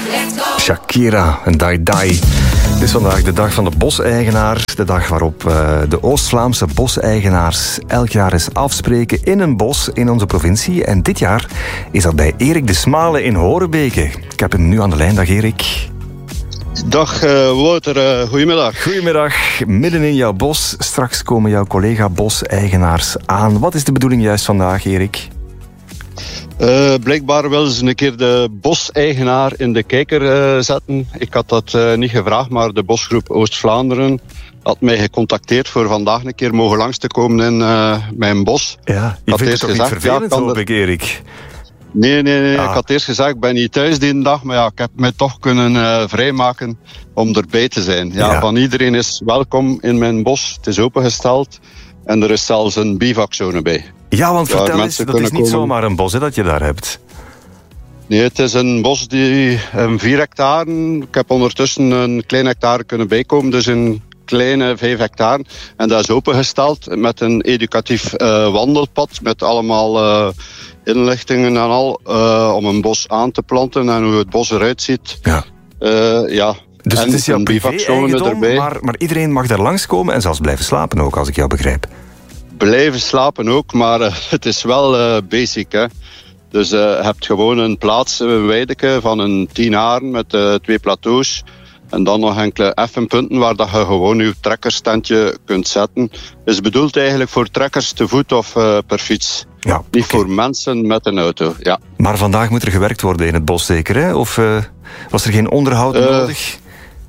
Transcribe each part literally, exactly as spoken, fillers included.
Shakira en Dai Dai. Het is vandaag de dag van de boseigenaar. De dag waarop uh, de Oost-Vlaamse boseigenaars elk jaar eens afspreken in een bos in onze provincie. En dit jaar is dat bij Erik de Smale in Horebeke. Ik heb hem nu aan de lijn. Dag Erik. Dag uh, Wouter, uh, goedemiddag. Goedemiddag. Midden in jouw bos. Straks komen jouw collega boseigenaars aan. Wat is de bedoeling juist vandaag, Erik? Uh, blijkbaar willen ze een keer de boseigenaar in de kijker uh, zetten. Ik had dat uh, niet gevraagd, maar de bosgroep Oost-Vlaanderen had mij gecontacteerd voor vandaag een keer mogen langs te komen in uh, mijn bos. Ja, je vindt het toch gezegd, niet vervelend, ja, hoop er... ik, Erik? Nee, nee, nee. Ah. Ik had eerst gezegd, ik ben niet thuis die dag, maar ja, ik heb mij toch kunnen uh, vrijmaken om erbij te zijn. Ja, ja. Van iedereen is welkom in mijn bos. Het is opengesteld en er is zelfs een bivakzone bij. Ja, want vertel ja, eens, dat is niet komen. zomaar een bos hè, dat je daar hebt. Nee, het is een bos die um, vier hectare. Ik heb ondertussen een klein hectare kunnen bijkomen, dus een kleine vijf hectare. En dat is opengesteld met een educatief uh, wandelpad met allemaal uh, inlichtingen en al uh, om een bos aan te planten en hoe het bos eruit ziet. Ja. Uh, ja. Dus en het is jouw een privé-eigendom, maar, maar iedereen mag daar langskomen en zelfs blijven slapen ook, als ik jou begrijp. Blijven slapen ook, maar uh, het is wel uh, basic, hè. Dus uh, je hebt gewoon een plaats, een weideke van een tien aren met uh, twee plateaus. En dan nog enkele effenpunten waar dat je gewoon je trekkerstandje kunt zetten. Is bedoeld eigenlijk voor trekkers te voet of uh, per fiets. Ja, Niet okay. voor mensen met een auto, ja. Maar vandaag moet er gewerkt worden in het bos zeker, hè? Of uh, was er geen onderhoud uh, nodig?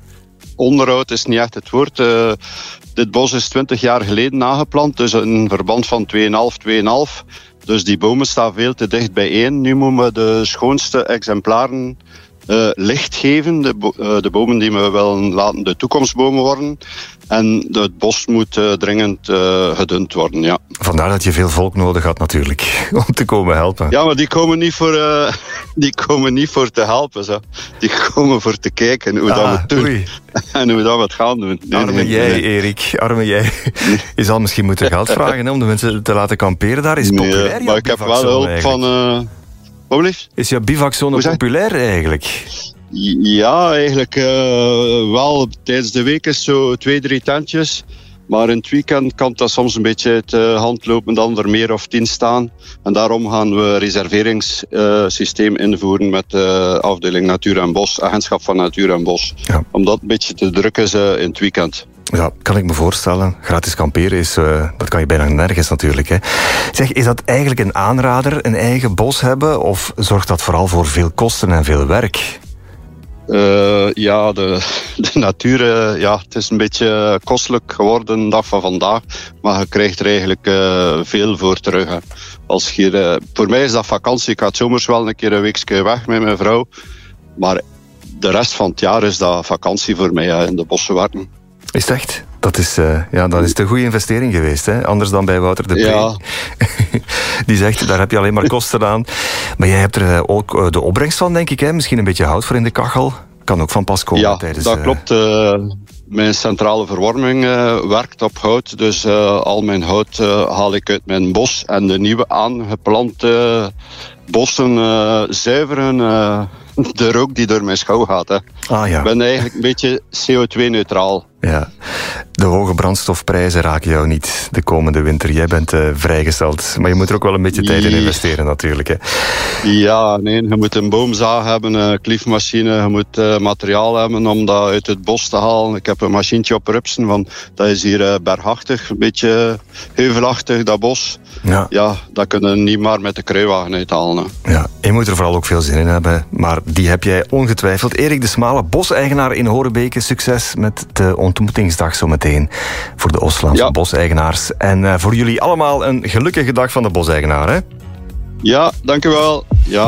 Onderhoud is niet echt het woord. Uh, dit bos is twintig jaar geleden aangeplant, dus een verband van twee komma vijf, twee komma vijf. Dus die bomen staan veel te dicht bijeen. Nu moeten we de schoonste exemplaren uh, licht geven. De, bo- uh, de bomen die we willen laten de toekomstbomen worden. En het bos moet uh, dringend uh, gedund worden, ja. Vandaar dat je veel volk nodig had natuurlijk, om te komen helpen. Ja, maar die komen niet voor, uh, die komen niet voor te helpen. Zo. Die komen voor te kijken hoe ah, dat we het doen. Oei. En hoe dat we het gaan doen. Nee, arme nee, jij, nee. Erik. Arme jij. Je zal misschien moeten geld vragen hè, om de mensen te laten kamperen. Daar is het nee, populair, maar ik heb wel hulp eigenlijk. van... Uh, wat lief? Is jouw bivakzone populair eigenlijk? Ja, eigenlijk uh, wel. Tijdens de week is zo twee, drie tentjes. Maar in het weekend kan dat soms een beetje uit de hand lopen dan er meer of tien staan. En daarom gaan we een reserveringssysteem uh, invoeren met de uh, afdeling Natuur en Bos, Agentschap van Natuur en Bos. Ja. Om dat een beetje te drukken is, uh, in het weekend. Ja, kan ik me voorstellen. Gratis kamperen is, uh, dat kan je bijna nergens natuurlijk. Hè. Zeg, is dat eigenlijk een aanrader, een eigen bos hebben? Of zorgt dat vooral voor veel kosten en veel werk? Uh, ja, de, de natuur, uh, ja, het is een beetje kostelijk geworden de dag van vandaag. Maar je krijgt er eigenlijk uh, veel voor terug. Hè. Als je, uh, voor mij is dat vakantie. Ik ga zomers wel een keer een weekje weg met mijn vrouw. Maar de rest van het jaar is dat vakantie voor mij, hè, in de bossen werken. Is het echt? Dat is, uh, ja, dat is de goede investering geweest, hè? Anders dan bij Wouter de Pre. Ja. Die zegt, daar heb je alleen maar kosten aan. Maar jij hebt er ook de opbrengst van, denk ik, hè? Misschien een beetje hout voor in de kachel. Kan ook van pas komen ja, tijdens... dat uh... klopt. Uh, mijn centrale verwarming uh, werkt op hout. Dus uh, al mijn hout uh, haal ik uit mijn bos. En de nieuwe aangeplante bossen uh, zuiveren uh, de rook die door mijn schouw gaat. Hè. Ah, ja. Ik ben eigenlijk een beetje C O twee neutraal. Ja, de hoge brandstofprijzen raken jou niet de komende winter. Jij bent uh, vrijgesteld, maar je moet er ook wel een beetje tijd in investeren natuurlijk. Hè. Ja, nee, je moet een boomzaag hebben, een kliefmachine, je moet uh, materiaal hebben om dat uit het bos te halen. Ik heb een machientje op Rupsen, want dat is hier uh, bergachtig, een beetje heuvelachtig, dat bos. Ja, ja dat kunnen we niet maar met de kruiwagen uithalen. Hè. Ja, je moet er vooral ook veel zin in hebben, maar die heb jij ongetwijfeld. Erik de Smale, boseigenaar in Horebeke, succes met de ontmoetingsdag zometeen voor de Oost-Vlaamse ja. boseigenaars. En uh, voor jullie allemaal een gelukkige dag van de boseigenaar, hè? Ja, dank u wel.